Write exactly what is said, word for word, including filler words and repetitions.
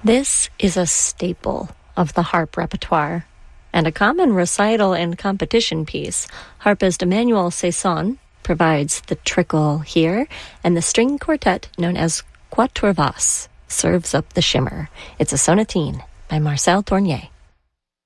This is a staple of the harp repertoire and a common recital and competition piece. Harpist Emmanuel Saison provides the trickle here, and the string quartet known as Quatre Basses serves up the shimmer. It's a sonatine by Marcel Tournier.